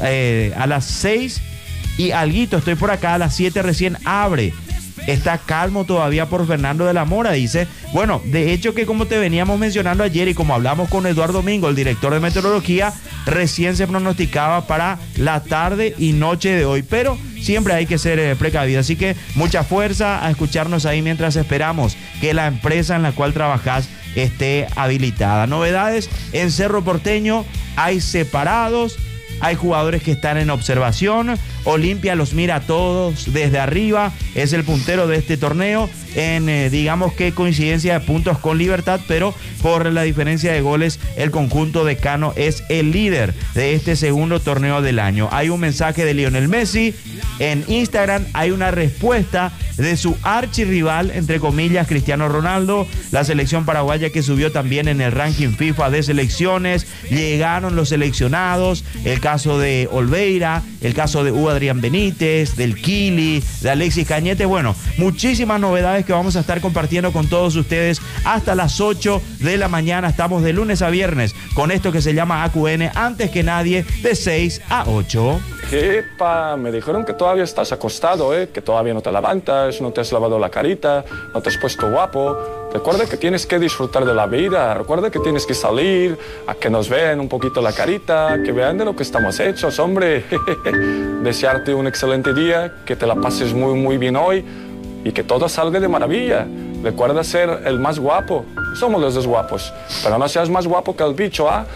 a las 6 y alguito, estoy por acá, a las 7 recién abre. Está calmo todavía por Fernando de la Mora, dice. Bueno, de hecho que como te veníamos mencionando ayer y como hablamos con Eduardo Domingo, el director de meteorología, recién se pronosticaba para la tarde y noche de hoy, pero siempre hay que ser precavido, así que mucha fuerza a escucharnos ahí mientras esperamos que la empresa en la cual trabajás esté habilitada. Novedades en Cerro Porteño, hay separados, hay jugadores que están en observación. Olimpia los mira a todos desde arriba, es el puntero de este torneo en, digamos que coincidencia de puntos con Libertad, pero por la diferencia de goles, el conjunto decano es el líder de este segundo torneo del año. Hay un mensaje de Lionel Messi en Instagram, hay una respuesta de su archirrival, entre comillas, Cristiano Ronaldo, la selección paraguaya que subió también en el ranking FIFA de selecciones, llegaron los seleccionados, el caso de Olveira, el caso de Hugo Adrián Benítez, del Kili, de Alexis Cañete. Bueno, muchísimas novedades que vamos a estar compartiendo con todos ustedes hasta las 8 de la mañana. Estamos de lunes a viernes con esto que se llama AQN, antes que nadie, de 6 a 8. Epa, me dijeron que todavía estás acostado, que todavía no te levantas, no te has lavado la carita, no te has puesto guapo. Recuerda que tienes que disfrutar de la vida, recuerda que tienes que salir, a que nos vean un poquito la carita, que vean de lo que estamos hechos, hombre. Desearte un excelente día, que te la pases muy, muy bien hoy y que todo salga de maravilla. Recuerda ser el más guapo. Somos los dos guapos, pero no seas más guapo que el bicho, ¿ah?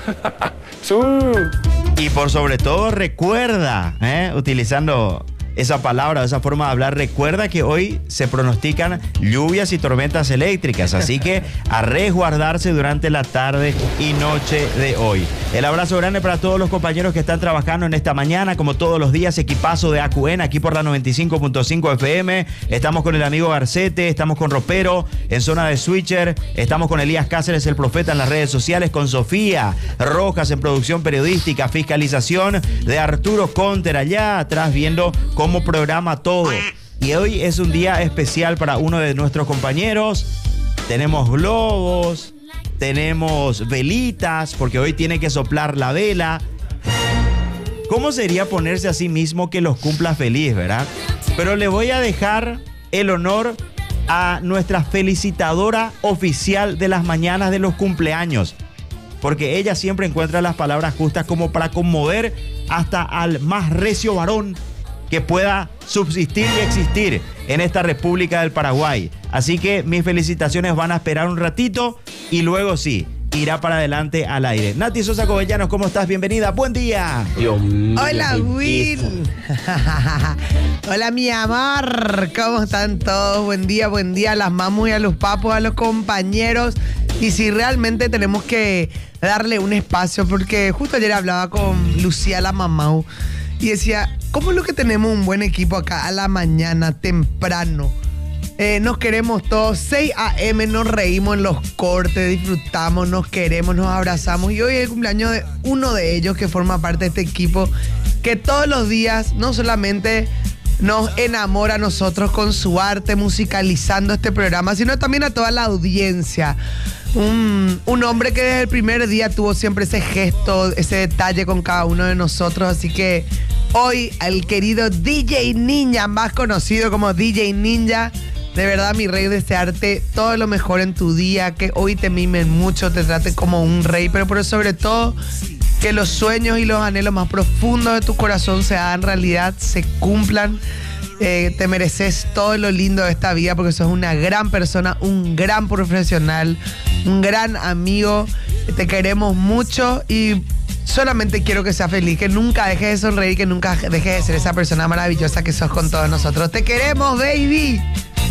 Y por sobre todo recuerda, utilizando esa palabra, esa forma de hablar, recuerda que hoy se pronostican lluvias y tormentas eléctricas, así que a resguardarse durante la tarde y noche de hoy. El abrazo grande para todos los compañeros que están trabajando en esta mañana, como todos los días, equipazo de AQN, aquí por la 95.5 FM. Estamos con el amigo Garcete, estamos con Ropero en zona de Switcher, estamos con Elías Cáceres, el profeta, en las redes sociales, con Sofía Rojas en producción periodística, fiscalización de Arturo Conter allá atrás viendo cómo programa todo. Y hoy es un día especial para uno de nuestros compañeros. Tenemos globos, tenemos velitas, porque hoy tiene que soplar la vela. ¿Cómo sería ponerse a sí mismo que los cumpla feliz, verdad? Pero le voy a dejar el honor a nuestra felicitadora oficial de las mañanas de los cumpleaños, porque ella siempre encuentra las palabras justas como para conmover hasta al más recio varón que pueda subsistir y existir en esta República del Paraguay. Así que mis felicitaciones van a esperar un ratito y luego sí, irá para adelante al aire. Nati Sosa Covellanos, ¿cómo estás? Bienvenida, buen día. Hola, Will. Hola, mi amor. ¿Cómo están todos? Buen día a las mamus y a los papos, a los compañeros. Y si realmente tenemos que darle un espacio, porque justo ayer hablaba con Lucía, la mamá, y decía, ¿cómo es lo que tenemos un buen equipo acá a la mañana, temprano? Nos queremos todos, 6 a.m. nos reímos en los cortes, disfrutamos, nos queremos, nos abrazamos. Y hoy es el cumpleaños de uno de ellos que forma parte de este equipo, que todos los días no solamente nos enamora a nosotros con su arte, musicalizando este programa, sino también a toda la audiencia. Un hombre que desde el primer día tuvo siempre ese gesto, ese detalle con cada uno de nosotros. Así que hoy al querido DJ Ninja, más conocido como DJ Ninja, de verdad, mi rey, desearte todo lo mejor en tu día, que hoy te mimen mucho, te traten como un rey, pero por sobre todo que los sueños y los anhelos más profundos de tu corazón se hagan realidad, se cumplan. Te mereces todo lo lindo de esta vida porque sos una gran persona, un gran profesional, un gran amigo. Te queremos mucho y solamente quiero que seas feliz, que nunca dejes de sonreír, que nunca dejes de ser esa persona maravillosa que sos con todos nosotros. Te queremos, baby.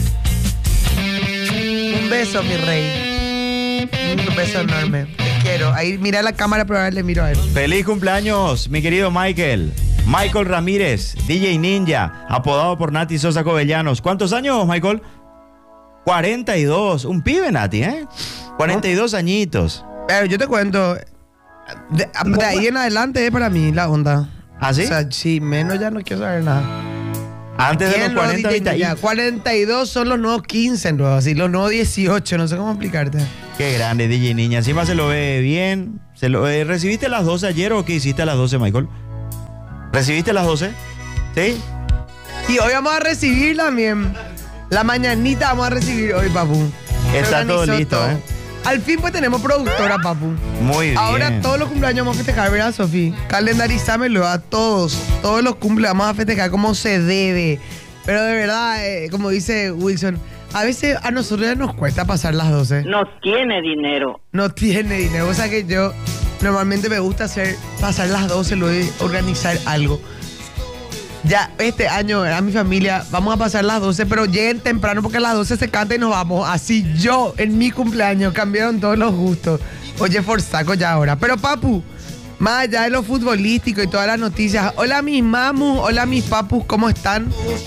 Un beso, mi rey. Un beso enorme. Te quiero. Ahí mira la cámara, pero ahora le miro a él. Feliz cumpleaños, mi querido Michael Ramírez, DJ Ninja, apodado por Nati Sosa Covellanos. ¿Cuántos años, Michael? 42. Un pibe, Nati, 42 añitos. Pero yo te cuento, de ahí en adelante es para mí la onda. ¿Ah, sí? O sea, sí, menos ya no quiero saber nada. Antes de los 40, 20. 42 son los nuevos 15, ¿no? Así, los nuevos 18, no sé cómo explicarte. Qué grande, DJ Niña. Encima se lo ve bien. ¿Recibiste a las 12 ayer o qué hiciste a las 12, Michael? ¿Recibiste las 12? ¿Sí? Y hoy vamos a recibir también. La mañanita vamos a recibir hoy, papu. Está todo listo, ¿eh? Al fin pues tenemos productora, papu. Muy bien. Ahora todos los cumpleaños vamos a festejar, ¿verdad, Sofi? Calendarizámelo a todos. Todos los cumpleaños vamos a festejar como se debe. Pero de verdad, como dice Wilson, a veces a nosotros ya nos cuesta pasar las 12. No tiene dinero. No tiene dinero. O sea que yo normalmente me gusta pasar las 12, luego organizar algo. Ya este año a mi familia vamos a pasar las 12, pero lleguen temprano porque a las 12 se canta y nos vamos. Así yo en mi cumpleaños cambiaron todos los gustos. Oye, por saco ya ahora. Pero papu, más allá de lo futbolístico y todas las noticias, hola mis mamus, hola mis papus, ¿cómo están?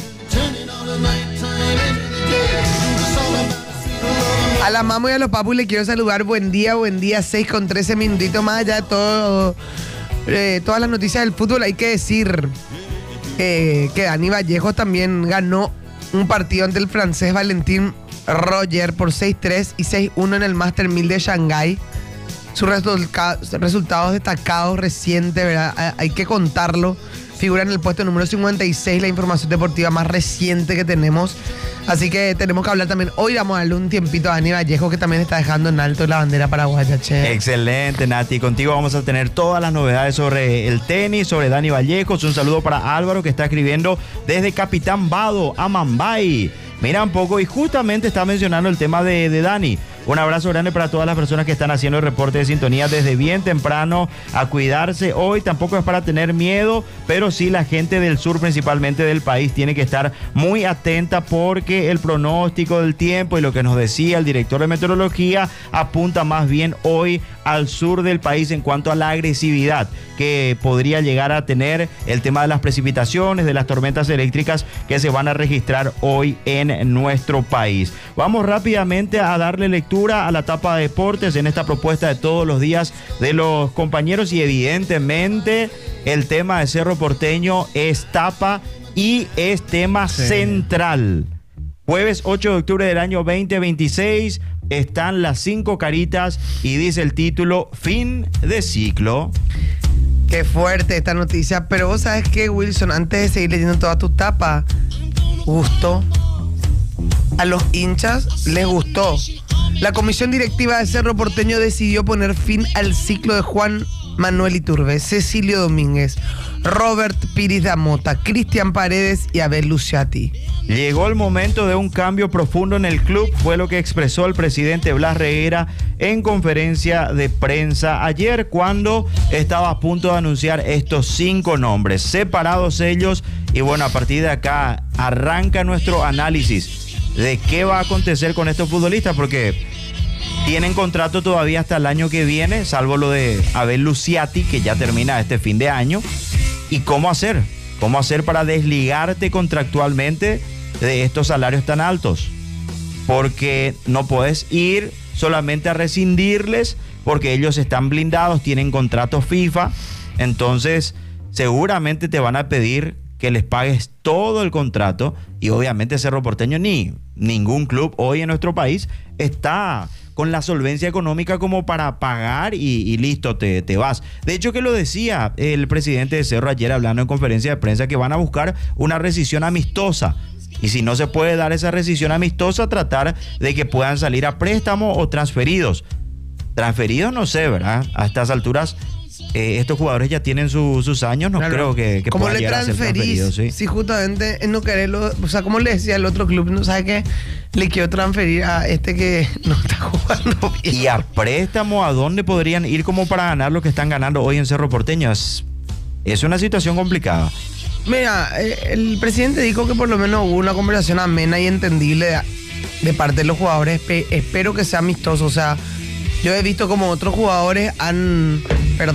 A la mamu y a los papus les quiero saludar. Buen día, 6 con 13 minutitos. Más allá de todo, todas las noticias del fútbol, hay que decir que Dani Vallejos también ganó un partido ante el francés Valentin Roger por 6-3 y 6-1 en el Master 1000 de Shanghái. Sus resultados destacados recientes, ¿verdad? Hay que contarlo. Figura en el puesto número 56, la información deportiva más reciente que tenemos. Así que tenemos que hablar también. Hoy vamos a darle un tiempito a Dani Vallejo, que también está dejando en alto la bandera paraguaya, che. Excelente, Nati. Contigo vamos a tener todas las novedades sobre el tenis, sobre Dani Vallejos. Un saludo para Álvaro, que está escribiendo desde Capitán Vado a Mambay. Mira un poco, y justamente está mencionando el tema de Dani. Un abrazo grande para todas las personas que están haciendo el reporte de sintonía desde bien temprano, a cuidarse. Hoy tampoco es para tener miedo, pero sí la gente del sur, principalmente del país, tiene que estar muy atenta porque el pronóstico del tiempo y lo que nos decía el director de meteorología apunta más bien hoy al sur del país en cuanto a la agresividad que podría llegar a tener el tema de las precipitaciones, de las tormentas eléctricas que se van a registrar hoy en nuestro país. Vamos rápidamente a darle lectura a la tapa de deportes en esta propuesta de todos los días de los compañeros, y evidentemente el tema de Cerro Porteño es tapa y es tema central. Jueves 8 de octubre del año 2026 están las 5 caritas y dice el título: fin de ciclo. Qué fuerte esta noticia, pero vos sabes que, Wilson, antes de seguir leyendo toda tu tapa, gustó. A los hinchas les gustó. La comisión directiva de Cerro Porteño decidió poner fin al ciclo de Juan Manuel Iturbe, Cecilio Domínguez, Robert Piris da Mota, Cristian Paredes y Abel Luciati. Llegó el momento de un cambio profundo en el club, fue lo que expresó el presidente Blas Reguera en conferencia de prensa ayer, cuando estaba a punto de anunciar estos 5 nombres, separados ellos. Y bueno, a partir de acá arranca nuestro análisis de qué va a acontecer con estos futbolistas, porque tienen contrato todavía hasta el año que viene, salvo lo de Abel Luciati, que ya termina este fin de año. ¿Y cómo hacer? ¿Cómo hacer para desligarte contractualmente de estos salarios tan altos? Porque no puedes ir solamente a rescindirles, porque ellos están blindados, tienen contratos FIFA. Entonces seguramente te van a pedir que les pagues todo el contrato, y obviamente Cerro Porteño ni ningún club hoy en nuestro país está con la solvencia económica como para pagar y listo, te vas. De hecho, que lo decía el presidente de Cerro ayer hablando en conferencia de prensa, que van a buscar una rescisión amistosa, y si no se puede dar esa rescisión amistosa, tratar de que puedan salir a préstamo o transferidos. Transferidos no sé, ¿verdad? A estas alturas estos jugadores ya tienen sus años, no creo que ¿cómo puedan le llegar a ser transferidos? ¿Sí? Si justamente no quererlo, o sea, como le decía el otro club, no sabe qué, le quiero transferir a este que no está jugando bien. Y a préstamo, ¿a dónde podrían ir como para ganar lo que están ganando hoy en Cerro Porteño? Es una situación complicada. Mira, el presidente dijo que por lo menos hubo una conversación amena y entendible de parte de los jugadores. Espero que sea amistoso. O sea, yo he visto como otros jugadores han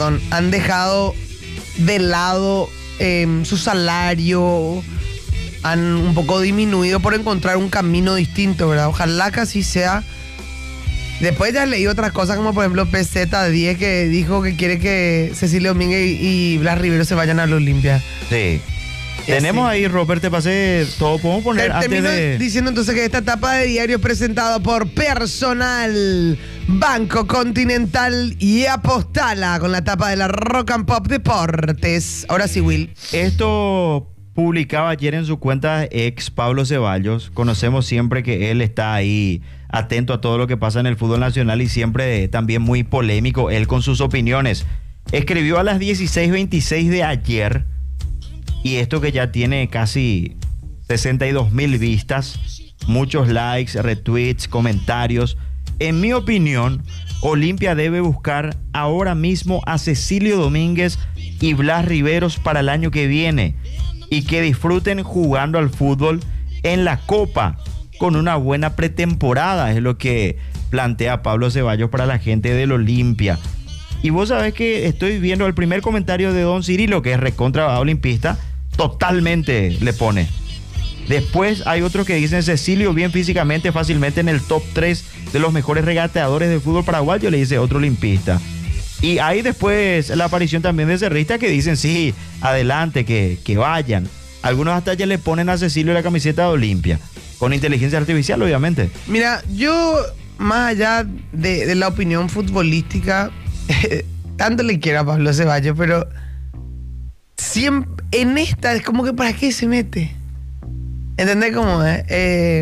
dejado de lado su salario, han un poco disminuido por encontrar un camino distinto, ¿verdad? Ojalá que así sea. Después ya leí otras cosas, como por ejemplo PZ10, que dijo que quiere que Cecilio Domínguez y Blas Rivero se vayan a la Olimpia. Sí. Tenemos ahí, Robert, te pasé todo. Podemos poner antes Termino de... diciendo entonces que esta etapa de diario es presentado por Personal, Banco Continental y Apostala con la tapa de la Rock and Pop Deportes. Ahora sí, Will. Esto publicaba ayer en su cuenta ex Pablo Ceballos. Conocemos siempre que él está ahí atento a todo lo que pasa en el fútbol nacional y siempre también muy polémico él con sus opiniones. Escribió a las 16:26 de ayer, y esto que ya tiene casi 62,000 vistas, muchos likes, retweets, comentarios. En mi opinión, Olimpia debe buscar ahora mismo a Cecilio Domínguez y Blas Riveros para el año que viene, y que disfruten jugando al fútbol en la Copa con una buena pretemporada, es lo que plantea Pablo Ceballos para la gente del Olimpia. Y vos sabés que estoy viendo el primer comentario de Don Cirilo, que es recontra olimpista, totalmente le pone. Después hay otros que dicen Cecilio bien físicamente, fácilmente en el top 3 de los mejores regateadores del fútbol paraguayo, le dice otro olimpista. Y hay después la aparición también de cerristas que dicen sí, adelante, que vayan. Algunos hasta ya le ponen a Cecilio la camiseta de Olimpia, con inteligencia artificial obviamente. Mira, yo más allá de la opinión futbolística, tanto le quiero a Pablo Ceballos, pero siempre en esta es como que ¿para qué se mete? ¿Entendés cómo es?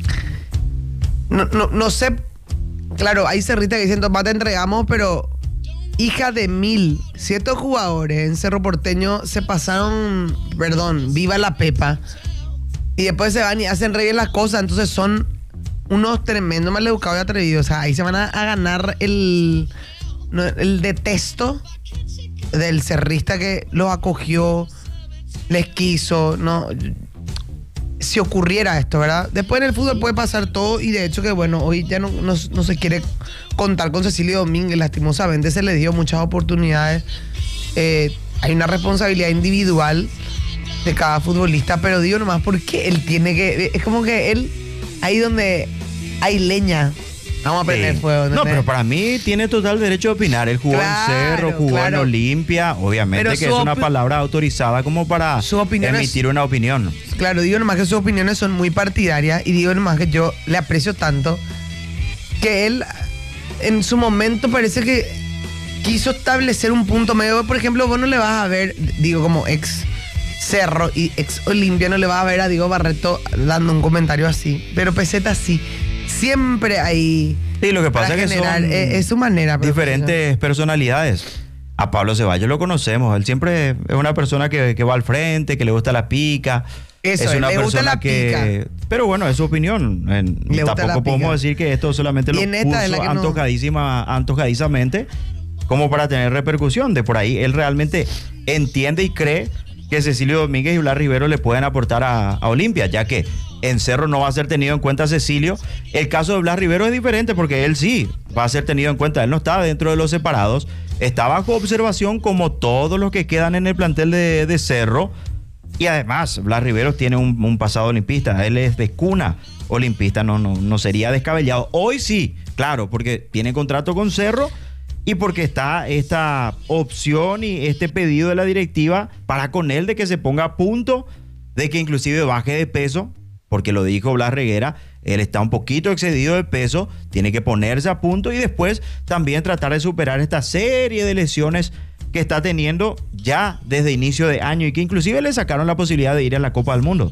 No sé, claro, hay cerristas que dicen toma, te entregamos, pero hija de mil, 7 jugadores en Cerro Porteño se pasaron, perdón, viva la Pepa, y después se van y hacen re bien las cosas, entonces son unos tremendos maleducados y atrevidos. O sea, ahí se van a ganar el detesto del cerrista que los acogió, les quiso, ¿no? Si ocurriera esto, ¿verdad? Después en el fútbol puede pasar todo, y de hecho que bueno, hoy ya no se quiere contar con Cecilio Domínguez, lastimosamente se le dio muchas oportunidades. Hay una responsabilidad individual de cada futbolista, pero digo nomás porque él tiene que, es como que él, ahí donde hay leña, vamos a prender fuego. ¿Entendés? No, pero para mí tiene total derecho de opinar. Él jugó en Cerro, jugó en Olimpia, obviamente pero que es una palabra autorizada como para emitir una opinión. Claro, digo nomás que sus opiniones son muy partidarias, y digo nomás que yo le aprecio tanto que él en su momento parece que quiso establecer un punto medio. Por ejemplo, vos no le vas a ver, digo, como ex Cerro y ex Olimpia, no le vas a ver a Diego Barreto dando un comentario así, pero Peseta sí. Siempre hay... Sí, lo que pasa es que son es su manera. Diferentes personalidades. A Pablo Ceballos lo conocemos. Él siempre es una persona que va al frente, que le gusta la pica. Eso, es una le gusta persona la pica. Pero bueno, es su opinión. Tampoco podemos decir que esto solamente lo puso antojadizamente como para tener repercusión. De por ahí, él realmente entiende y cree que Cecilio Domínguez y Blas Rivero le pueden aportar a Olimpia, ya que en Cerro no va a ser tenido en cuenta Cecilio. El caso de Blas Rivero es diferente porque él sí va a ser tenido en cuenta. Él no está dentro de los separados, está bajo observación como todos los que quedan en el plantel de Cerro. Y además, Blas Rivero tiene un pasado olimpista. Él es de cuna olimpista, no sería descabellado. Hoy sí, claro, porque tiene contrato con Cerro y porque está esta opción y este pedido de la directiva para con él de que se ponga a punto, de que inclusive baje de peso, porque lo dijo Blas Reguera, él está un poquito excedido de peso, tiene que ponerse a punto y después también tratar de superar esta serie de lesiones que está teniendo ya desde inicio de año y que inclusive le sacaron la posibilidad de ir a la Copa del Mundo.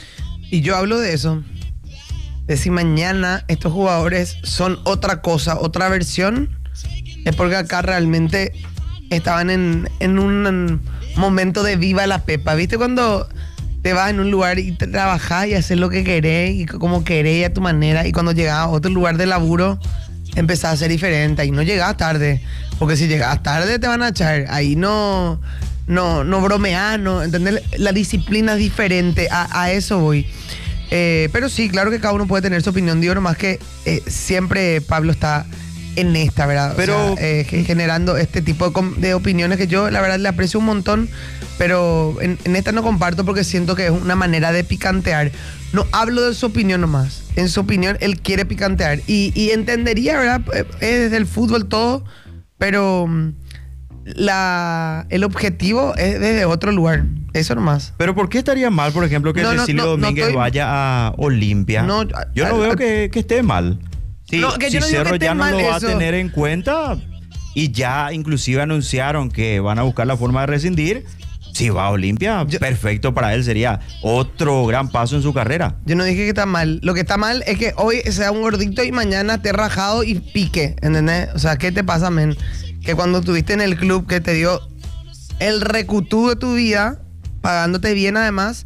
Y yo hablo de eso, de si mañana estos jugadores son otra cosa, otra versión, es porque acá realmente estaban en un momento de viva la pepa. ¿Viste cuando te vas en un lugar y trabajás y haces lo que querés y como querés y a tu manera, y cuando llegás a otro lugar de laburo empezás a ser diferente y no llegás tarde? Porque si llegás tarde te van a echar. Ahí no bromeás, no, ¿entendés? La disciplina es diferente, a eso voy. Pero sí, claro que cada uno puede tener su opinión. Digo nomás que siempre Pablo está en esta, ¿verdad? Pero, o sea, generando este tipo de opiniones que yo la verdad le aprecio un montón, pero en esta no comparto porque siento que es una manera de picantear. No hablo de su opinión nomás. En su opinión él quiere picantear y entendería, ¿verdad? Es desde el fútbol todo, pero el objetivo es desde otro lugar. Eso nomás. Pero ¿por qué estaría mal, por ejemplo, que Cecilio Domínguez vaya a Olimpia? Yo no veo que esté mal. Si Cerro ya no lo va a tener en cuenta y ya inclusive anunciaron que van a buscar la forma de rescindir, si va a Olimpia, perfecto para él, sería otro gran paso en su carrera. Yo no dije que está mal. Lo que está mal es que hoy sea un gordito y mañana esté rajado y pique, ¿entendés? O sea, ¿qué te pasa, men? Que cuando estuviste en el club que te dio el recutú de tu vida, pagándote bien además,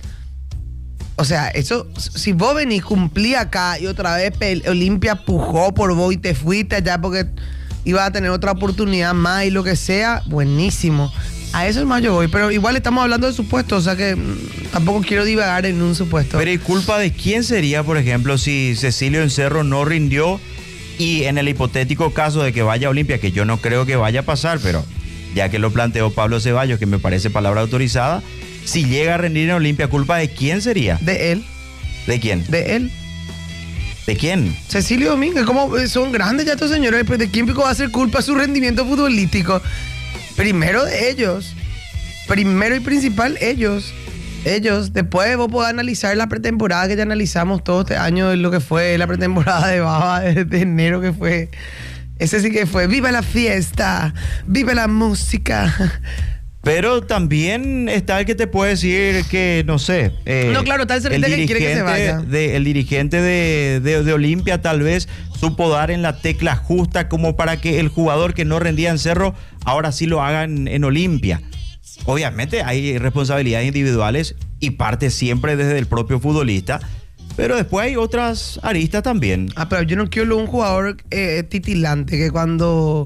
o sea, eso, si vos venís, cumplí acá y otra vez Olimpia pujó por vos y te fuiste allá porque ibas a tener otra oportunidad más y lo que sea, buenísimo. A eso es más yo voy, pero igual estamos hablando de supuestos, o sea que tampoco quiero divagar en un supuesto. Pero ¿y culpa de quién sería, por ejemplo, si Cecilio en Cerro no rindió y en el hipotético caso de que vaya a Olimpia, que yo no creo que vaya a pasar, pero ya que lo planteó Pablo Ceballos, que me parece palabra autorizada, si llega a rendir en Olimpia, ¿culpa de quién sería? De él. ¿De quién? De él. ¿De quién? Cecilio Domínguez, como son grandes ya estos señores, pero ¿de quién va a ser culpa su rendimiento futbolístico? Primero de ellos. Primero y principal, ellos. Después vos podés analizar la pretemporada que ya analizamos todo este año, lo que fue la pretemporada de Baba de enero, que fue. Ese sí que fue. ¡Viva la fiesta! ¡Viva la música! Pero también está el que te puede decir que, no sé... no, claro, está el que quiere que se vaya. El dirigente de Olimpia tal vez supo dar en la tecla justa como para que el jugador que no rendía en Cerro ahora sí lo haga en Olimpia. Obviamente hay responsabilidades individuales y parte siempre desde el propio futbolista, pero después hay otras aristas también. Pero yo no quiero un jugador titilante, que cuando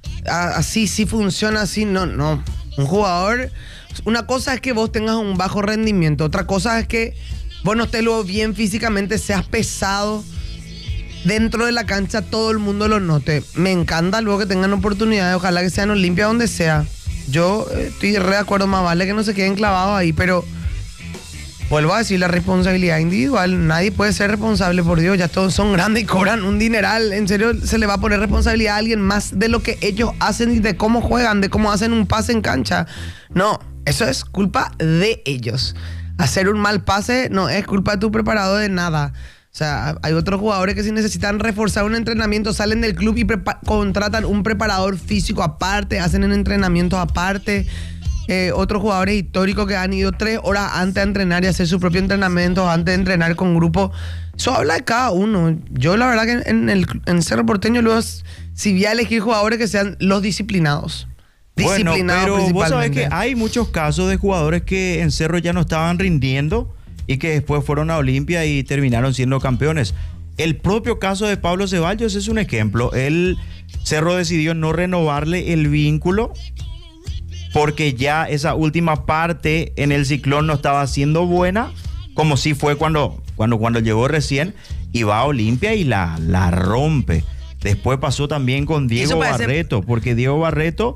así sí funciona, así no. Un jugador, una cosa es que vos tengas un bajo rendimiento, otra cosa es que vos no estés luego bien físicamente, seas pesado. Dentro de la cancha todo el mundo lo note. Me encanta luego que tengan oportunidades, ojalá que sean Olimpia donde sea. Yo estoy re de acuerdo, más vale que no se queden clavados ahí, pero vuelvo a decir, la responsabilidad individual, nadie puede ser responsable, por Dios, ya todos son grandes y cobran un dineral. En serio, se le va a poner responsabilidad a alguien más de lo que ellos hacen y de cómo juegan, de cómo hacen un pase en cancha. No, eso es culpa de ellos. Hacer un mal pase no es culpa de tu preparador de nada. O sea, hay otros jugadores que si necesitan reforzar un entrenamiento salen del club y contratan un preparador físico aparte, hacen un entrenamiento aparte. Otros jugadores históricos que han ido 3 horas antes a entrenar y hacer su propio entrenamiento antes de entrenar con grupo. Eso habla de cada uno. Yo la verdad que en Cerro Porteño luego si voy a elegir jugadores que sean los disciplinados. Bueno, pero vos sabés que hay muchos casos de jugadores que en Cerro ya no estaban rindiendo y que después fueron a Olimpia y terminaron siendo campeones. El propio caso de Pablo Ceballos es un ejemplo. El Cerro decidió no renovarle el vínculo porque ya esa última parte en el Ciclón no estaba siendo buena, como sí fue cuando llegó recién, y va a Olimpia y la rompe. Después pasó también con Diego Barreto, porque Diego Barreto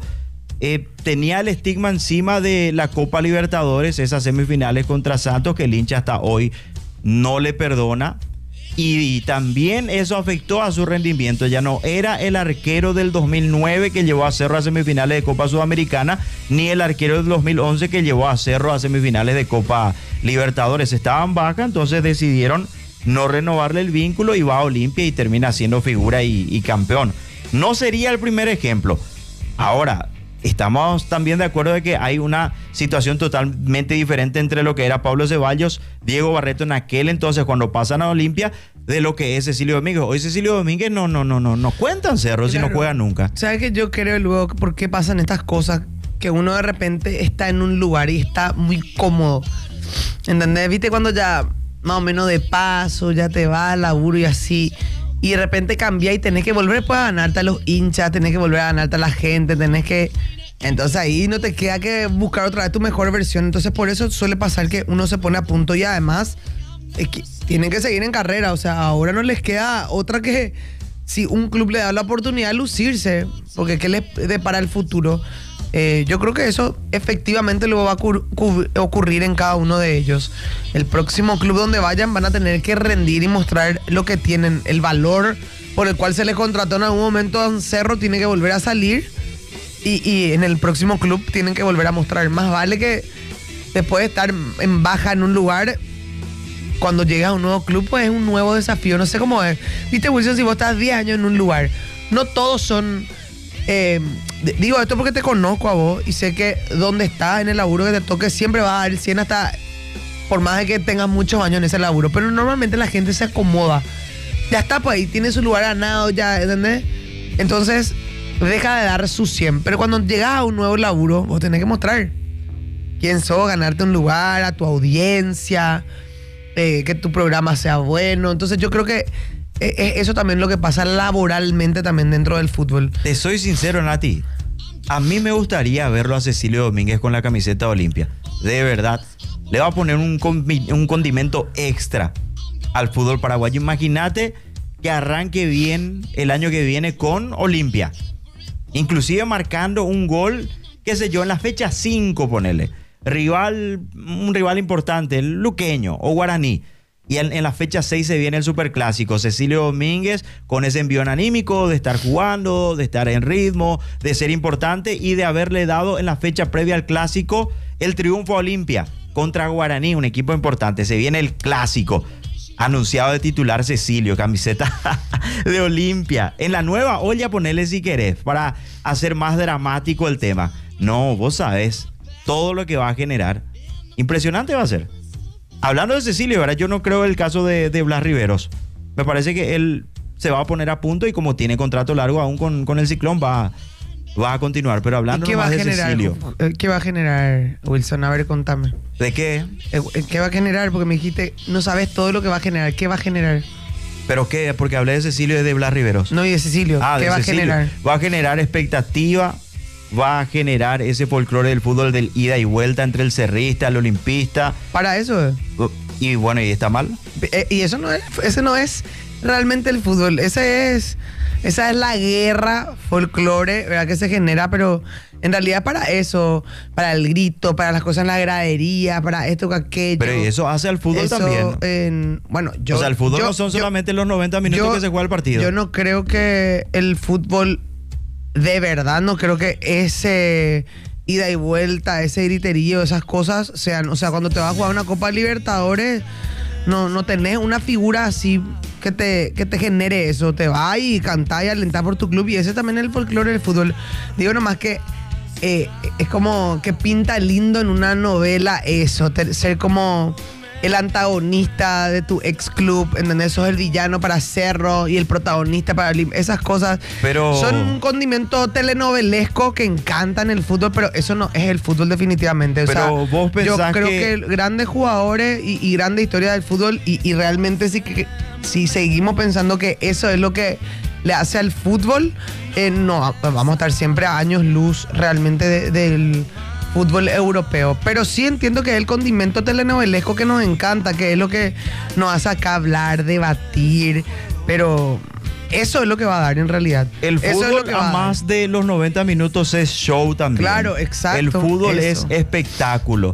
tenía el estigma encima de la Copa Libertadores, esas semifinales contra Santos, que el hincha hasta hoy no le perdona. Y también eso afectó a su rendimiento. Ya no era el arquero del 2009 que llevó a Cerro a semifinales de Copa Sudamericana, ni el arquero del 2011 que llevó a Cerro a semifinales de Copa Libertadores. Estaban baja, entonces decidieron no renovarle el vínculo y va a Olimpia y termina siendo figura y campeón. No sería el primer ejemplo. Ahora, estamos también de acuerdo de que hay una situación totalmente diferente entre lo que era Pablo Ceballos, Diego Barreto en aquel entonces cuando pasan a Olimpia, de lo que es Cecilio Domínguez. Hoy Cecilio Domínguez no cuenta en Cerro, claro, si no juega nunca. ¿Sabes qué? Yo creo luego por qué pasan estas cosas, que uno de repente está en un lugar y está muy cómodo. ¿Entendés? ¿Viste cuando ya más o menos de paso, ya te va al laburo y así, y de repente cambia y tenés que volver pues, a ganarte a los hinchas, tenés que volver a ganarte a la gente, tenés que... Entonces ahí no te queda que buscar otra vez tu mejor versión. Entonces por eso suele pasar que uno se pone a punto y además es que tienen que seguir en carrera. O sea, ahora no les queda otra que si un club le da la oportunidad de lucirse, porque ¿qué les depara el futuro? Yo creo que eso efectivamente luego va a ocurrir en cada uno de ellos. El próximo club donde vayan van a tener que rendir y mostrar lo que tienen, el valor por el cual se les contrató en algún momento a un Cerro tiene que volver a salir. y en el próximo club tienen que volver a mostrar. Más vale que después de estar en baja en un lugar, cuando llegas a un nuevo club, pues es un nuevo desafío. No sé cómo es. Viste, Wilson, si vos estás 10 años en un lugar, no todos son... digo esto porque te conozco a vos y sé que donde estás, en el laburo que te toque, siempre vas a dar el 100 hasta... por más de que tengas muchos años en ese laburo. Pero normalmente la gente se acomoda. Ya está, pues ahí tiene su lugar ganado, ya, ¿entendés? Entonces, deja de dar su 100. Pero cuando llegas a un nuevo laburo, vos tenés que mostrar quién sos, ganarte un lugar, a tu audiencia, que tu programa sea bueno. Entonces yo creo que eso también es lo que pasa laboralmente también dentro del fútbol. Te soy sincero, Nati. A mí me gustaría verlo a Cecilio Domínguez con la camiseta de Olimpia. De verdad. Le va a poner un condimento extra al fútbol paraguayo. Imagínate que arranque bien el año que viene con Olimpia. Inclusive marcando un gol, qué sé yo, en la fecha 5, ponele. Un rival importante, el Luqueño o Guaraní. Y en la fecha 6 se viene el superclásico. Cecilio Domínguez con ese envión anímico de estar jugando, de estar en ritmo, de ser importante y de haberle dado en la fecha previa al clásico el triunfo a Olimpia contra Guaraní, un equipo importante. Se viene el clásico. Anunciado de titular Cecilio, camiseta de Olimpia. En la nueva olla ponele si querés, para hacer más dramático el tema. No, vos sabés todo lo que va a generar. Impresionante va a ser. Hablando de Cecilio, ¿verdad? Yo no creo el caso de Blas Riveros. Me parece que él se va a poner a punto y como tiene contrato largo aún con el Ciclón, va a continuar. Pero hablando más de Cecilio. ¿Qué va a generar, Wilson? A ver, contame. ¿De qué? ¿Qué va a generar? Porque me dijiste, no sabes todo lo que va a generar. ¿Qué va a generar? ¿Pero qué? Porque hablé de Cecilio y de Blas Riveros. No, y de Cecilio. ¿Qué va a generar? Va a generar expectativa, va a generar ese folclore del fútbol del ida y vuelta entre el cerrista, el olimpista. Para eso. Y bueno, ¿y está mal? Y eso no es, ese no es realmente el fútbol. Esa es la guerra folclore, ¿verdad? Que se genera, pero en realidad para eso, para el grito, para las cosas en la gradería, para esto, aquello. Pero eso hace al fútbol eso, también. Bueno, o sea, el fútbol no son solamente los 90 minutos que se juega el partido. Yo no creo que el fútbol, de verdad, no creo que ese ida y vuelta, ese griterío, esas cosas sean. O sea, cuando te vas a jugar una Copa Libertadores, no tenés una figura así que te genere eso. Te vas y cantás y alentás por tu club. Y ese también es el folclore del fútbol. Digo nomás que es como que pinta lindo en una novela eso, ser como el antagonista de tu ex club, ¿entendés? Sos el villano para Cerro y el protagonista para esas cosas. Pero son un condimento telenovelesco que encanta en el fútbol, pero eso no es el fútbol definitivamente. Pero o sea, vos pensás yo creo que grandes jugadores y grandes historias del fútbol y realmente si seguimos pensando que eso es lo que le hace al fútbol, no, vamos a estar siempre a años luz realmente del fútbol europeo. Pero sí entiendo que es el condimento telenovelesco que nos encanta, que es lo que nos hace acá hablar, debatir, pero eso es lo que va a dar en realidad. El fútbol a más de los 90 minutos es show también. Claro, exacto. El fútbol es espectáculo.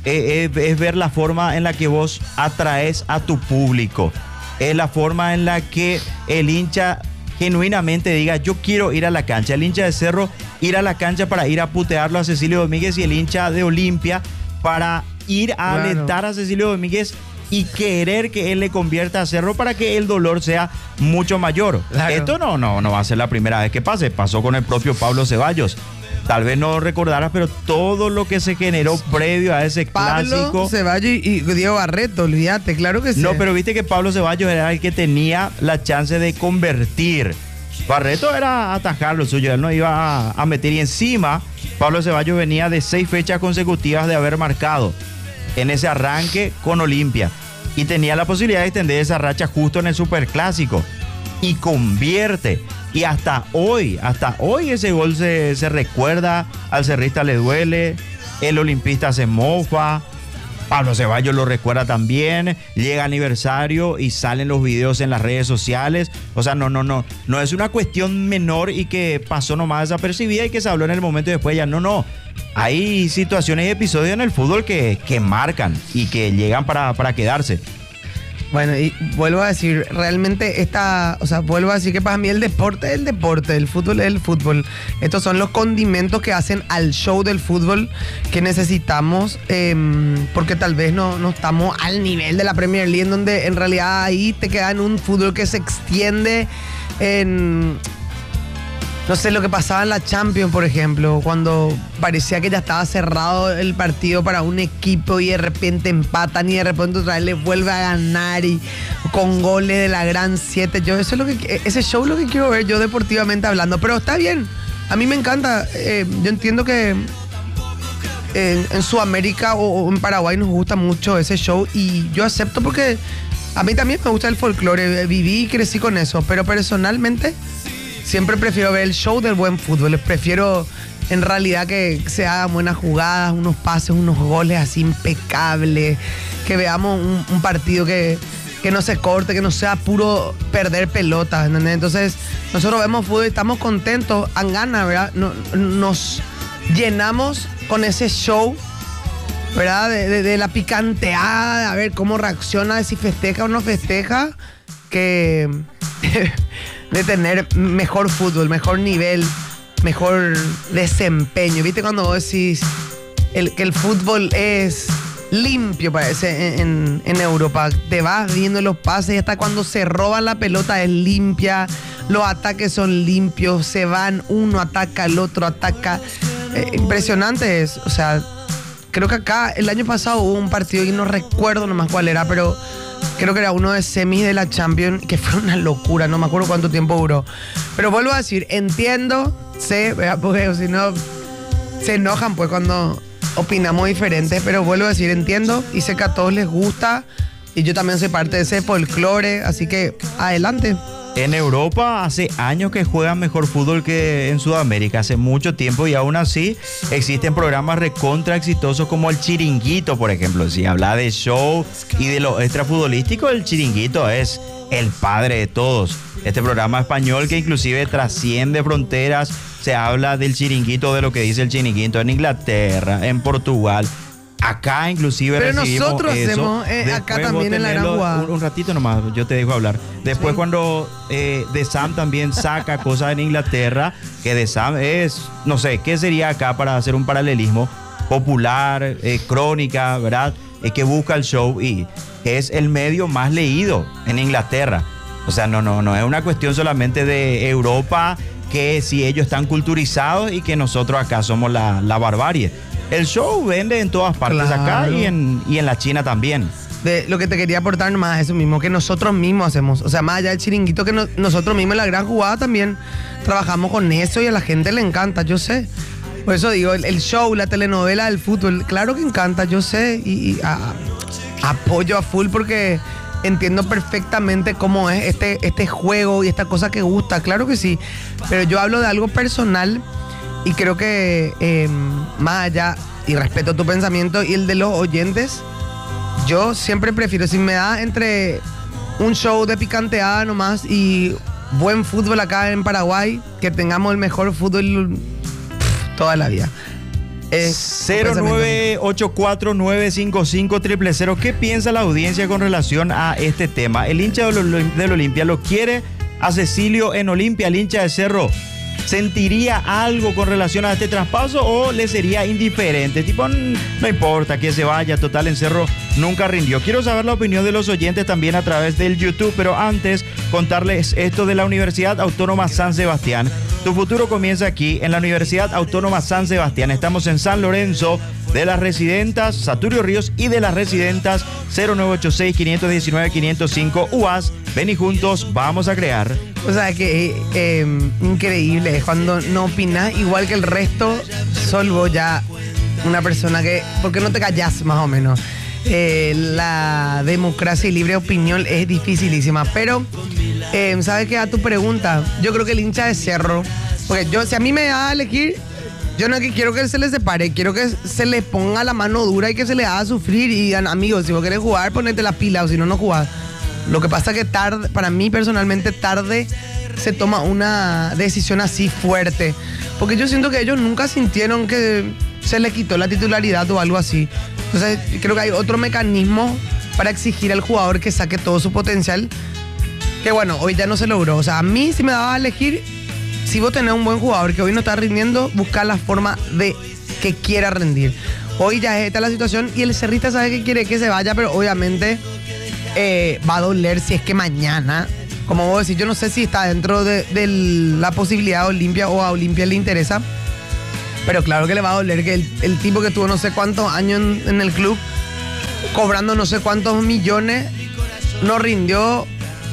Es ver la forma en la que vos atraes a tu público. Es la forma en la que el hincha genuinamente diga, yo quiero ir a la cancha. El hincha de Cerro ir a la cancha para ir a putearlo a Cecilio Domínguez y el hincha de Olimpia para ir a alentar a Cecilio Domínguez y querer que él le convierta a Cerro para que el dolor sea mucho mayor. Claro. Esto no va a ser la primera vez que pase. Pasó con el propio Pablo Ceballos. Tal vez no recordarás, pero todo lo que se generó previo a ese clásico. Pablo Ceballos y Diego Barreto, olvídate, claro que sí. No, pero viste que Pablo Ceballos era el que tenía la chance de convertir. Barreto era atajar lo suyo, él no iba a meter. Y encima, Pablo Ceballos venía de 6 fechas consecutivas de haber marcado en ese arranque con Olimpia. Y tenía la posibilidad de extender esa racha justo en el superclásico. Y convierte. Y hasta hoy ese gol se recuerda, al cerrista le duele, el olimpista se mofa, Pablo Ceballos lo recuerda también, llega aniversario y salen los videos en las redes sociales. O sea, no es una cuestión menor y que pasó nomás desapercibida y que se habló en el momento y después ya no. Hay situaciones y episodios en el fútbol que marcan y que llegan para quedarse. Bueno, y vuelvo a decir, realmente vuelvo a decir que para mí el deporte es el deporte, el fútbol es el fútbol. Estos son los condimentos que hacen al show del fútbol que necesitamos, porque tal vez no estamos al nivel de la Premier League, en donde en realidad ahí te queda en un fútbol que se extiende en... No sé, lo que pasaba en la Champions, por ejemplo, cuando parecía que ya estaba cerrado el partido para un equipo y de repente empatan y de repente otra vez le vuelve a ganar y con goles de la gran 7. Ese show es lo que quiero ver yo deportivamente hablando. Pero está bien, a mí me encanta. Yo entiendo que en Sudamérica o en Paraguay nos gusta mucho ese show y yo acepto porque a mí también me gusta el folclore. Viví y crecí con eso, pero personalmente... Siempre prefiero ver el show del buen fútbol. Prefiero en realidad que se hagan buenas jugadas, unos pases, unos goles así impecables. Que veamos un partido que no se corte, que no sea puro perder pelotas, ¿entendés? Entonces, nosotros vemos fútbol y estamos contentos, han ganas, ¿verdad? Nos llenamos con ese show, ¿verdad? De la picanteada, de a ver cómo reacciona, de si festeja o no festeja, que... de tener mejor fútbol, mejor nivel, mejor desempeño. ¿Viste cuando vos decís que el fútbol es limpio, parece, en Europa? Te vas viendo los pases y hasta cuando se roban la pelota es limpia, los ataques son limpios, se van, uno ataca, el otro ataca. Impresionante es, o sea, creo que acá el año pasado hubo un partido y no recuerdo nomás cuál era, pero... Creo que era uno de semis de la Champions, que fue una locura, no me acuerdo cuánto tiempo duró. Pero vuelvo a decir, entiendo, sé, porque si no se enojan pues cuando opinamos diferentes, pero vuelvo a decir, entiendo y sé que a todos les gusta y yo también soy parte de ese folclore, así que adelante. En Europa hace años que juegan mejor fútbol que en Sudamérica, hace mucho tiempo, y aún así existen programas recontra exitosos como el Chiringuito, por ejemplo. Si habla de show y de lo extrafutbolístico, el Chiringuito es el padre de todos. Este programa español que inclusive trasciende fronteras, se habla del Chiringuito, de lo que dice el Chiringuito en Inglaterra, en Portugal. Acá inclusive pero recibimos nosotros eso. hacemos acá también en la gran jugada. Un ratito nomás, yo te dejo hablar. Después cuando The Sam también saca cosas en Inglaterra, que The Sam es, no sé, ¿qué sería acá para hacer un paralelismo? Popular, crónica, ¿verdad? Que busca el show y es el medio más leído en Inglaterra. O sea, no es una cuestión solamente de Europa, que si ellos están culturizados y que nosotros acá somos la barbarie. El show vende en todas partes, claro, acá y en la China también. Lo que te quería aportar más, eso mismo, que nosotros mismos hacemos. O sea, más allá del Chiringuito, que nosotros mismos en la gran jugada también trabajamos con eso y a la gente le encanta, yo sé. Por eso digo, el show, la telenovela del fútbol, claro que encanta, yo sé. Y apoyo a full porque entiendo perfectamente cómo es este juego y esta cosa que gusta, claro que sí. Pero yo hablo de algo personal. Y creo que más allá, y respeto tu pensamiento y el de los oyentes, yo siempre prefiero, si me da entre un show de picanteada nomás y buen fútbol acá en Paraguay, que tengamos el mejor fútbol toda la vida. 0984955000. ¿Qué piensa la audiencia con relación a este tema? El hincha del Olimpia lo quiere a Cecilio en Olimpia, el hincha de Cerro. ¿Sentiría algo con relación a este traspaso o le sería indiferente? Tipo, no importa que se vaya, total en Cerro nunca rindió. Quiero saber la opinión de los oyentes también a través del YouTube, pero antes contarles esto de la Universidad Autónoma San Sebastián. Tu futuro comienza aquí en la Universidad Autónoma San Sebastián. Estamos en San Lorenzo, de las residentas Saturio Ríos y de las residentas 0986-519-505 UAS. Ven y juntos vamos a crear. O sea, que increíble, es cuando no opinas igual que el resto, solo ya una persona que... ¿Por qué no te callas más o menos? La democracia y libre opinión es dificilísima, pero ¿sabes qué? A tu pregunta, yo creo que el hincha de Cerro, porque si a mí me da a elegir, yo no quiero que se le separe, quiero que se le ponga la mano dura y que se le haga sufrir y digan, amigos, si vos querés jugar, ponete la pila o si no, no jugás. Lo que pasa es que tarde, para mí personalmente tarde se toma una decisión así fuerte, porque yo siento que ellos nunca sintieron que se les quitó la titularidad o algo así. Entonces creo que hay otro mecanismo para exigir al jugador que saque todo su potencial. Que bueno, hoy ya no se logró. O sea, a mí si me daba a elegir, si vos tenés un buen jugador que hoy no está rindiendo, buscar la forma de que quiera rendir. Hoy ya es esta la situación y el Cerrista sabe que quiere que se vaya, pero obviamente va a doler si es que mañana, como vos decís, yo no sé si está dentro de la posibilidad de Olimpia o a Olimpia le interesa, pero claro que le va a doler que el tipo que tuvo no sé cuántos años en el club, cobrando no sé cuántos millones, no rindió,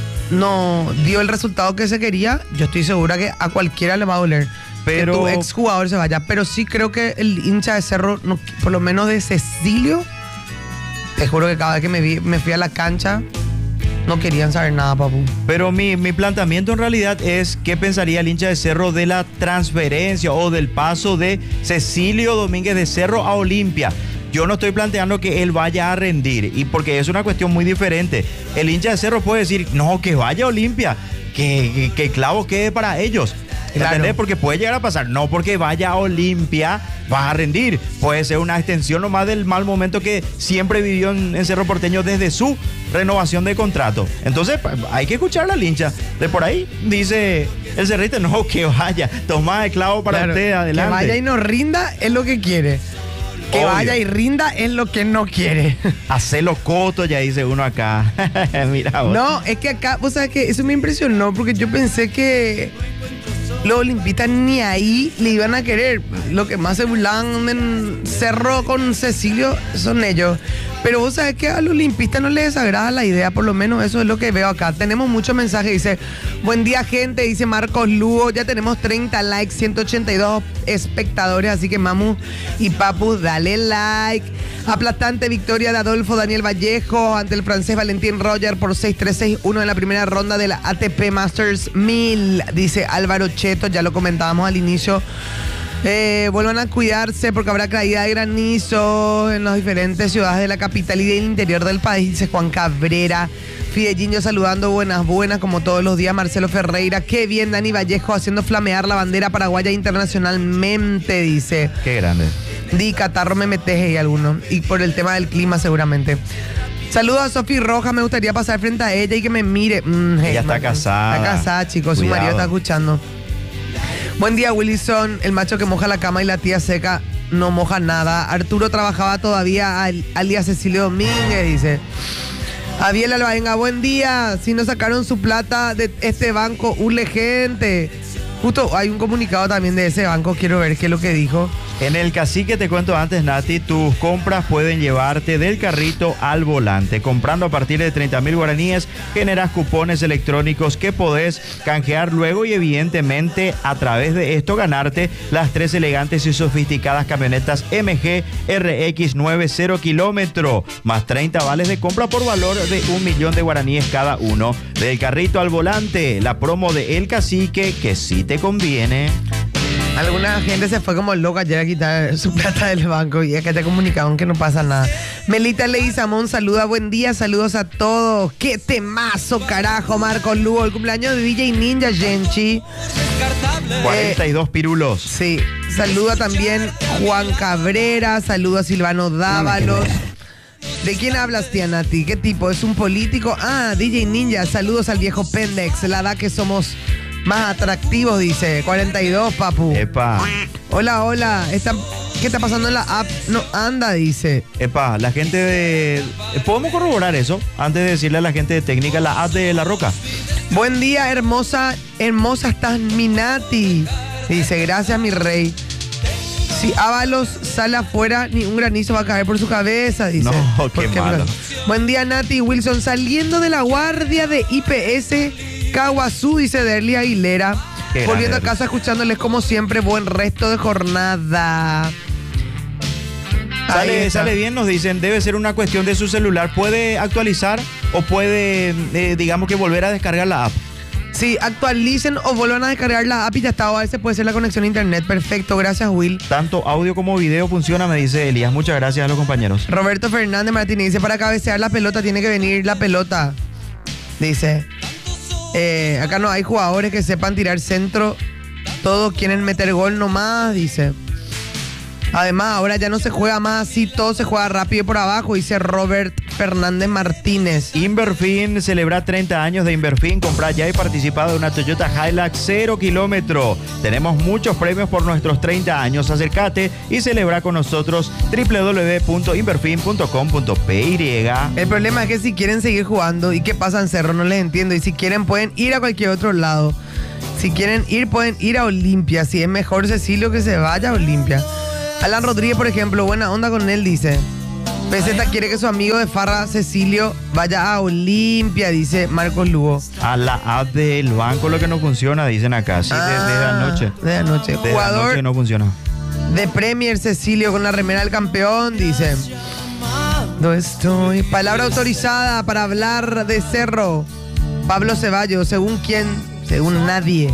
no dio el resultado que se quería. Yo estoy segura que a cualquiera le va a doler pero que tu exjugador se vaya. Pero sí creo que el hincha de Cerro, no, por lo menos de Cecilio, te juro que cada vez que me fui a la cancha, no querían saber nada, papu. Pero mi planteamiento en realidad es qué pensaría el hincha de Cerro de la transferencia o del paso de Cecilio Domínguez de Cerro a Olimpia. Yo no estoy planteando que él vaya a rendir, y porque es una cuestión muy diferente. El hincha de Cerro puede decir, no, que vaya a Olimpia, que clavo quede para ellos. Claro. ¿Entendés? Porque puede llegar a pasar, no porque vaya a Olimpia va a rendir. Puede ser una extensión nomás del mal momento que siempre vivió en Cerro Porteño desde su renovación de contrato. Entonces hay que escuchar a la hincha. De por ahí dice el cerrista, no, que vaya, toma el clavo para usted, adelante. Que vaya y no rinda es lo que quiere. Que Obvio. vaya y rinda es lo que no quiere. Hacelo coto, ya dice uno acá. Mira vos. No, es que acá, vos sabés que eso me impresionó porque yo pensé que los olimpistas ni ahí le iban a querer. Lo que más se burlaban en Cerro con Cecilio son ellos. Pero vos sabés que a los olimpistas no les desagrada la idea, por lo menos eso es lo que veo acá. Tenemos muchos mensajes, dice, buen día gente, dice Marcos Lugo, ya tenemos 30 likes, 182 espectadores, así que Mamu y Papu, dale like. Aplastante victoria de Adolfo Daniel Vallejo ante el francés Valentín Roger por 6-3-6-1 en la primera ronda de la ATP Masters 1000, dice Álvaro Cheto, ya lo comentábamos al inicio. Vuelvan a cuidarse porque habrá caída de granizo en las diferentes ciudades de la capital y del interior del país, dice Juan Cabrera. Fidellinho saludando, buenas, como todos los días. Marcelo Ferreira, qué bien Dani Vallejo haciendo flamear la bandera paraguaya internacionalmente, dice. Qué grande. Di Catarro me metes y alguno. Y por el tema del clima seguramente. Saludos a Sofi Roja, me gustaría pasar frente a ella y que me mire. Ella está casada. Está casada, chicos, su marido está escuchando. Buen día, Willison, el macho que moja la cama y la tía seca no moja nada. Arturo trabajaba todavía alias Cecilio Domínguez, dice. Abiel Albaenga, buen día. Si no sacaron su plata de este banco, urgente. Justo hay un comunicado también de ese banco, quiero ver qué es lo que dijo. En el Cacique, te cuento antes, Nati, tus compras pueden llevarte del carrito al volante. Comprando a partir de 30.000 guaraníes, generas cupones electrónicos que podés canjear luego y evidentemente a través de esto ganarte las 3 elegantes y sofisticadas camionetas MG RX 90 kilómetro, más 30 vales de compra por valor de 1.000.000 de guaraníes cada uno. Del carrito al volante, la promo de El Cacique que sí te conviene. Alguna gente se fue como loca ayer a quitar su plata del banco y es que te comunicaron que no pasa nada. Melita Leguizamón saluda, buen día, saludos a todos. ¡Qué temazo, carajo, Marcos Lugo! El cumpleaños de DJ Ninja Genchi. 42 pirulos. Sí, saluda también Juan Cabrera, saluda a Silvano Dávalos. ¿De quién hablas, tía Nati? ¿Qué tipo? ¿Es un político? Ah, DJ Ninja, saludos al viejo Pendex, la edad que somos más atractivos, dice. 42, papu. Epa. Hola. ¿Qué está pasando en la app? No anda, dice. Epa, la gente de... ¿Podemos corroborar eso? Antes de decirle a la gente de técnica, la app de La Roca. Buen día, hermosa estás, mi Nati. Dice, gracias, mi rey. Si Ábalos sale afuera, ni un granizo va a caer por su cabeza, dice. No, qué malo. Buen día, Nati Wilson. Saliendo de la guardia de IPS Caguazú, dice Derly Aguilera. Volviendo a casa, escuchándoles como siempre. Buen resto de jornada. Sale bien, nos dicen. Debe ser una cuestión de su celular. ¿Puede actualizar o puede, digamos que volver a descargar la app? Sí, actualicen o vuelvan a descargar la app y ya está. A veces puede ser la conexión a internet. Perfecto, gracias, Will. Tanto audio como video funciona, me dice Elías. Muchas gracias a los compañeros. Roberto Fernández Martínez dice, para cabecear la pelota tiene que venir la pelota. Dice, acá no hay jugadores que sepan tirar centro. Todos quieren meter gol nomás, dice. Además, ahora ya no se juega más así, todo se juega rápido por abajo, dice Robert Fernández Martínez. Inverfin celebra 30 años de Inverfin. Compra ya y participa de una Toyota Hilux 0 kilómetro. Tenemos muchos premios por nuestros 30 años. Acércate y celebra con nosotros www.inverfin.com.py. El problema es que si quieren seguir jugando, ¿y qué pasa en Cerro? No les entiendo. Y si quieren pueden ir a cualquier otro lado. Si quieren ir, pueden ir a Olimpia. Si es mejor Cecilio que se vaya a Olimpia. Alan Rodríguez, por ejemplo, buena onda con él, dice. Peseta quiere que su amigo de farra, Cecilio, vaya a Olimpia, dice Marcos Lugo. A la app del banco lo que no funciona, dicen acá. Sí, desde anoche. De anoche. Desde Jugador anoche no funciona. de Premier, Cecilio, con la remera del campeón, dice. No estoy. Palabra autorizada para hablar de Cerro. Pablo Ceballos, ¿según quién? Según nadie.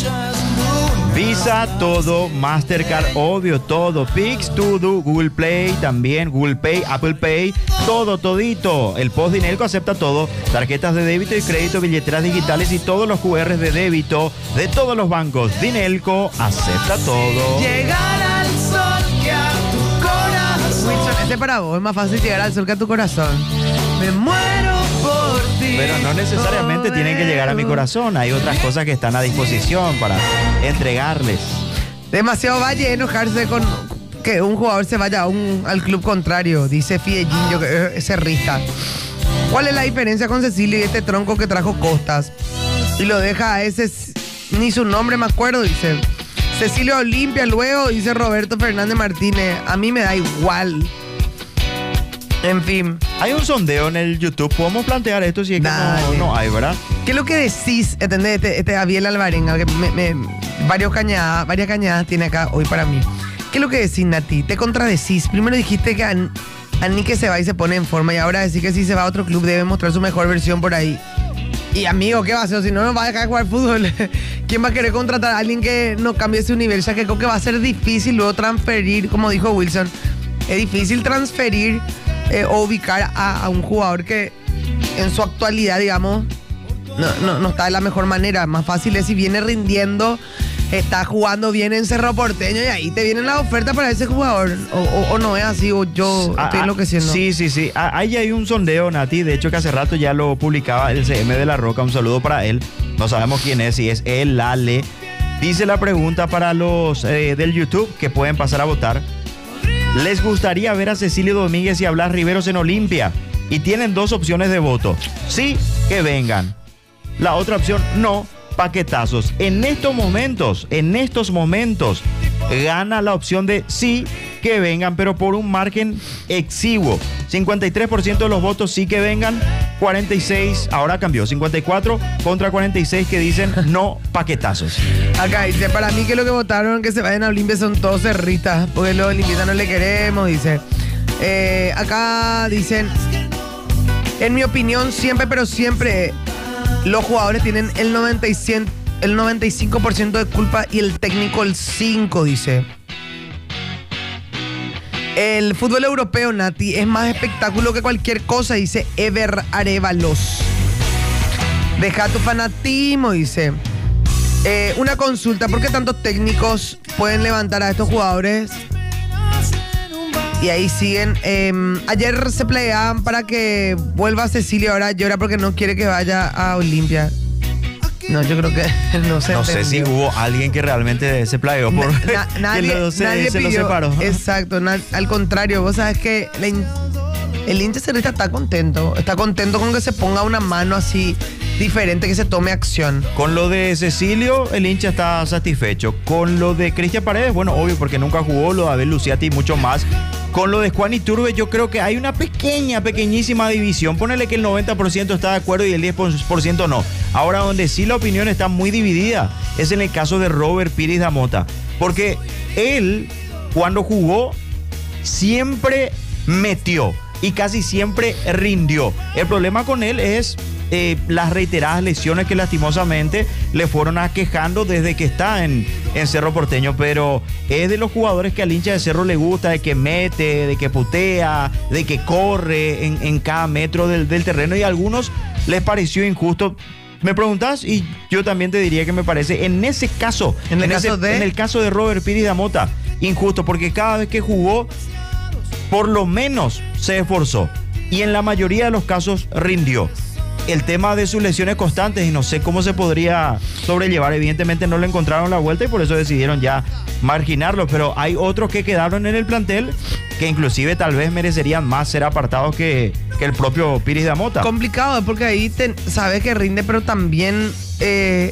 Visa, todo, Mastercard, obvio, todo, Pix, todo, Google Play, también Google Pay, Apple Pay, todo, todito. El Post Dinelco acepta todo, tarjetas de débito y crédito, billeteras digitales y todos los QR de débito de todos los bancos. Dinelco acepta todo. Llegar al sol que a tu corazón. Wilson, este para vos, es más fácil llegar al sol que a tu corazón. Me muero por ti. Pero no necesariamente tienen que llegar a mi corazón. Hay otras cosas que están a disposición para entregarles. Demasiado vaya enojarse con que un jugador se vaya al club contrario, dice Fidellinho, que es cerrista. ¿Cuál es la diferencia con Cecilio y este tronco que trajo Costas? Y lo deja a ese, ni su nombre me acuerdo, dice. Cecilio Olimpia luego, dice Roberto Fernández Martínez. A mí me da igual. En fin. Hay un sondeo en el YouTube. ¿Podemos plantear esto si es que no hay, verdad? ¿Qué es lo que decís? ¿Entendés? Este Abiel Alvarenga, que varias cañadas tiene acá hoy para mí. ¿Qué es lo que decís, Nati? Te contradecís. Primero dijiste que Anique se va y se pone en forma, y ahora decís que si se va a otro club debe mostrar su mejor versión por ahí. Y amigo, ¿qué va a hacer? Si no nos va a dejar de jugar fútbol. ¿Quién va a querer contratar a alguien que no cambie ese nivel? Ya que creo que va a ser difícil luego transferir, como dijo Wilson. Es difícil transferir o ubicar a un jugador que en su actualidad, digamos, no está de la mejor manera. Más fácil es si viene rindiendo, está jugando bien en Cerro Porteño y ahí te vienen las ofertas para ese jugador. O no es así, o yo estoy enloqueciendo. Sí. Ahí hay un sondeo, Nati. De hecho, que hace rato ya lo publicaba el CM de La Roca. Un saludo para él. No sabemos quién es, si es él, Lale. Dice la pregunta para los del YouTube que pueden pasar a votar. ¿Les gustaría ver a Cecilio Domínguez y a Blas Riveros en Olimpia? Y tienen dos opciones de voto. Sí, que vengan. La otra opción, no, paquetazos. En estos momentos, gana la opción de sí, que vengan, pero por un margen exiguo. 53% de los votos sí que vengan, 46, ahora cambió, 54 contra 46 que dicen no, paquetazos. Acá dice, para mí que lo que votaron que se vayan a Olimpia son todos cerristas, porque los olimpistas no le queremos, dice. Acá dicen, en mi opinión, siempre, pero siempre, los jugadores tienen el 95% de culpa y el técnico el 5%, dice. El fútbol europeo, Nati, es más espectáculo que cualquier cosa, dice Ever Arevalos. Deja tu fanatismo, dice. Una consulta, ¿por qué tantos técnicos pueden levantar a estos jugadores? Y ahí siguen. Ayer se peleaban para que vuelva Cecilio, ahora llora porque no quiere que vaya a Olimpia. No, yo creo que no sé. No sé si hubo alguien que realmente se playó por nadie se lo separó. Exacto, al contrario, vos sabes que el hincha cerrista está contento con que se ponga una mano así diferente, que se tome acción. Con lo de Cecilio, el hincha está satisfecho. Con lo de Cristian Paredes, bueno, obvio, porque nunca jugó, lo de Abel Luciati y mucho más. Con lo de Juan Iturbe, yo creo que hay una pequeñísima división. Ponele que el 90% está de acuerdo y el 10% no. Ahora, donde sí la opinión está muy dividida es en el caso de Robert Pires da Mota. Porque él, cuando jugó, siempre metió y casi siempre rindió. El problema con él es las reiteradas lesiones que lastimosamente le fueron aquejando desde que está en Cerro Porteño, pero es de los jugadores que al hincha de Cerro le gusta, de que mete, de que putea, de que corre en cada metro del terreno, y a algunos les pareció injusto. Me preguntás y yo también te diría que me parece, en ese caso, en el caso de Robert Pires da Mota, injusto, porque cada vez que jugó, por lo menos se esforzó y en la mayoría de los casos rindió. El tema de sus lesiones constantes y no sé cómo se podría sobrellevar, evidentemente no le encontraron la vuelta y por eso decidieron ya marginarlo, pero hay otros que quedaron en el plantel que inclusive tal vez merecerían más ser apartados que el propio Piris Damota. Complicado, porque ahí sabes que rinde, pero también es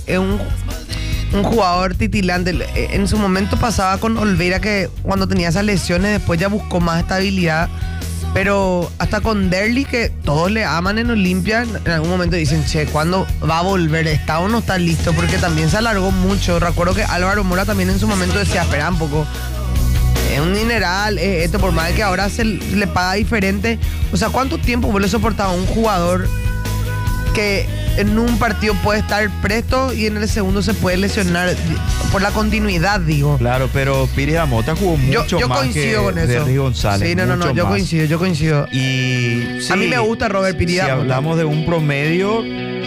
un jugador titilante. En su momento pasaba con Olveira, que cuando tenía esas lesiones después ya buscó más estabilidad. Pero hasta con Derli, que todos le aman en Olimpia, en algún momento dicen, che, ¿cuándo va a volver? ¿Está o no está listo? Porque también se alargó mucho. Recuerdo que Álvaro Mora también en su momento decía, espera un poco, es un dineral, esto por más que ahora se le paga diferente. O sea, ¿cuánto tiempo vuelve soportar a un jugador que en un partido puede estar presto y en el segundo se puede lesionar por la continuidad, digo? Claro, pero Piris Damota jugó mucho yo más coincido que con eso. Derry González. Sí, no, yo coincido. Y sí, a mí me gusta Robert Piris Damota. Si hablamos de un promedio,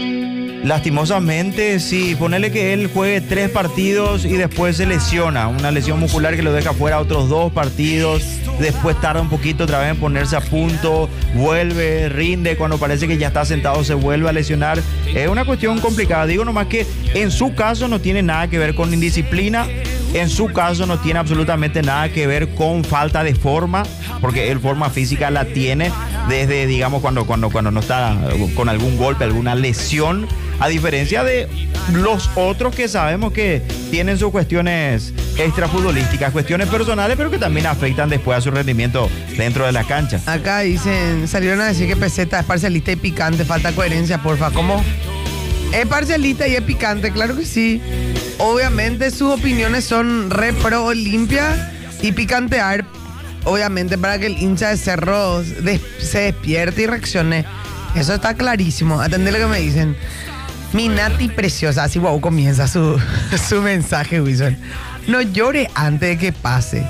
lastimosamente, sí, ponerle que él juegue 3 partidos y después se lesiona, una lesión muscular que lo deja fuera otros 2 partidos, después tarda un poquito otra vez en ponerse a punto, vuelve, rinde, cuando parece que ya está sentado se vuelve a lesionar. Es una cuestión complicada, digo nomás que en su caso no tiene nada que ver con indisciplina, en su caso no tiene absolutamente nada que ver con falta de forma, porque él forma física la tiene desde, digamos, cuando no está con algún golpe, alguna lesión, a diferencia de los otros que sabemos que tienen sus cuestiones extrafutbolísticas, cuestiones personales, pero que también afectan después a su rendimiento dentro de la cancha. Acá dicen, salieron a decir que Peseta es parcialista y picante, falta coherencia, porfa. ¿Cómo? Es parcialista y es picante, claro que sí. Obviamente sus opiniones son re pro Olimpia y picantear, obviamente, para que el hincha de Cerro se despierte y reaccione. Eso está clarísimo. Atendé lo que me dicen. Mi Nati preciosa, así wow, comienza su mensaje, Wilson. No llore antes de que pase.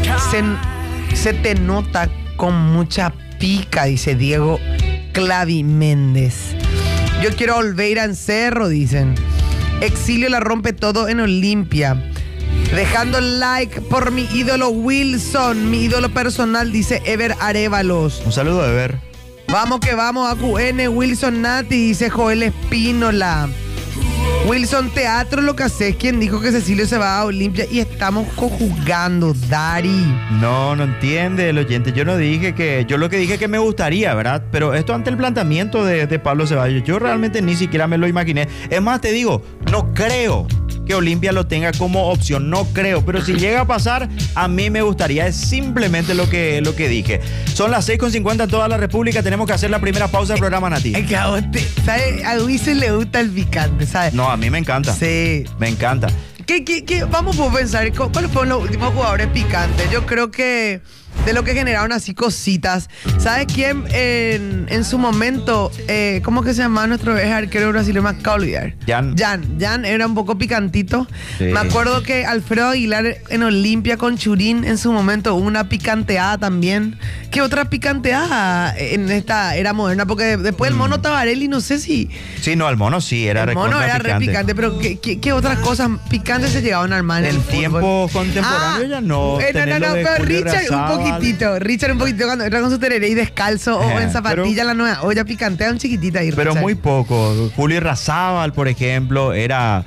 Se te nota con mucha pica, dice Diego Clavi Méndez. Yo quiero Olveira en Cerro, dicen. Exilio la rompe todo en Olimpia. Dejando like por mi ídolo Wilson, mi ídolo personal, dice Ever Arévalos. Un saludo, Ever. Vamos que vamos, AQN, Wilson Nati, dice Joel Espínola. Wilson Teatro, lo que hace es quien dijo que Cecilio se va a Olimpia y estamos conjugando, Dari. No entiende el oyente. Yo no dije que, yo lo que dije que me gustaría, ¿verdad? Pero esto ante el planteamiento de Pablo Ceballos, yo realmente ni siquiera me lo imaginé. Es más, te digo, no creo que Olimpia lo tenga como opción, no creo, pero si llega a pasar, a mí me gustaría, es simplemente lo que dije. Son las 6:50 en toda la República, tenemos que hacer la primera pausa del programa, Nati. Es que ¿sabes? A Luis le gusta el picante, ¿sabes? No, a mí me encanta. Sí. Me encanta. ¿Qué? Vamos a pensar, ¿cuáles fueron los últimos jugadores picantes? Yo creo que de lo que generaron así cositas. ¿Sabes quién en su momento, cómo que se llamaba nuestro ex arquero brasileño? Me acabo de olvidar. Jan era un poco picantito. Sí. Me acuerdo que Alfredo Aguilar en Olimpia con Churín en su momento hubo una picanteada también. ¿Qué otra picanteada en esta era moderna? Porque después el Mono Tabarelli, no sé si... Sí, no, el Mono sí, era el Mono era re picante, pero ¿qué otras cosas picantes se llegaban a armar en el tiempo contemporáneo? Ya no. Pero Richard un poquitito cuando entra con su tereré y descalzo o en zapatilla la nueva olla picantea un chiquitita ahí. Pero Richard, muy poco. Julio Razábal, por ejemplo, era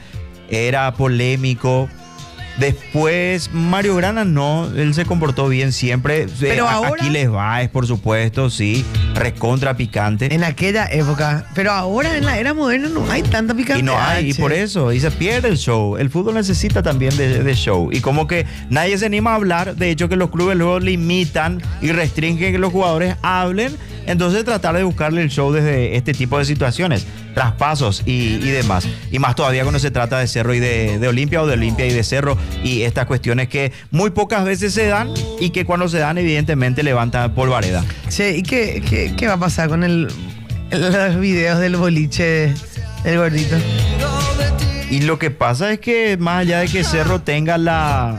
polémico. Después, Mario Grana no, él se comportó bien siempre. Pero ahora, Aquiles Báez, por supuesto, sí, recontra picante. En aquella época. Pero ahora, en la era moderna, no hay tanta picante. Y no hay, y por eso, y se pierde el show. El fútbol necesita también de show. Y como que nadie se anima a hablar, de hecho que los clubes luego limitan y restringen que los jugadores hablen. Entonces tratar de buscarle el show desde este tipo de situaciones, traspasos y demás. Y más todavía cuando se trata de Cerro y de Olimpia, o de Olimpia y de Cerro, y estas cuestiones que muy pocas veces se dan y que cuando se dan evidentemente levantan polvareda. Sí, ¿y qué va a pasar con los videos del boliche del gordito? Y lo que pasa es que más allá de que Cerro tenga la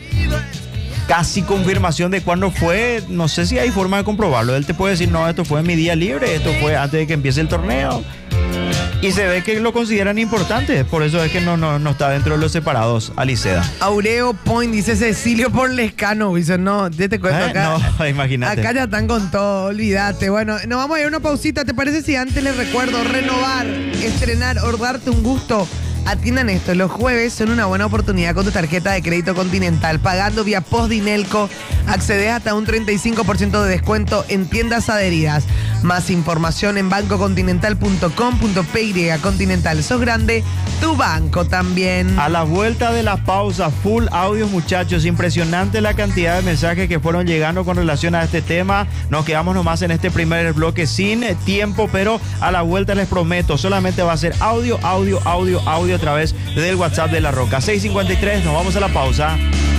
casi confirmación de cuándo fue, no sé si hay forma de comprobarlo. Él te puede decir, no, esto fue en mi día libre, esto fue antes de que empiece el torneo. Y se ve que lo consideran importante, por eso es que no está dentro de los separados, Aliceda. Aureo Point dice Cecilio por Lescano. Dice, no, ya te cuento acá. No, imagínate. Acá ya están con todo, olvídate. Bueno, nos vamos a ir a una pausita. ¿Te parece si antes les recuerdo renovar, estrenar o darte un gusto? Atiendan esto, los jueves son una buena oportunidad con tu tarjeta de crédito Continental. Pagando vía Postdinelco, accedes hasta un 35% de descuento en tiendas adheridas. Más información en bancocontinental.com.py. Continental, sos grande, tu banco también. A la vuelta de la pausa, full audio, muchachos. Impresionante la cantidad de mensajes que fueron llegando con relación a este tema. Nos quedamos nomás en este primer bloque sin tiempo, pero a la vuelta les prometo, solamente va a ser audio a través del WhatsApp de La Roca. 6:53, nos vamos a la pausa.